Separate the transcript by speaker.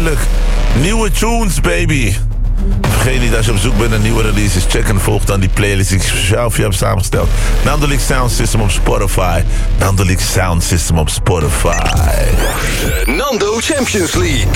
Speaker 1: natuurlijk. Nieuwe tunes, baby. Vergeet niet, als je op zoek bent naar nieuwe releases, check en volg dan die playlist die ik speciaal voor je heb samengesteld. Nando League Sound System op Spotify. Nando League Sound System op Spotify.
Speaker 2: Nando Champions League.